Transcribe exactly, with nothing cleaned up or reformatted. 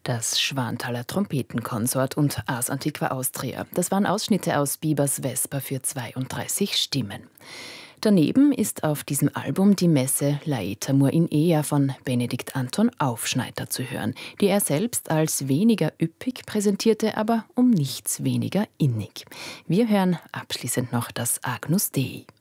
Das Schwanthaler Trompetenkonsort und Ars Antiqua Austria. Das waren Ausschnitte aus Biebers Vesper für zweiunddreißig Stimmen. Daneben ist auf diesem Album die Messe Laeta Mur in Ea von Benedikt Anton Aufschneider zu hören, die er selbst als weniger üppig präsentierte, aber um nichts weniger innig. Wir hören abschließend noch das Agnus Dei.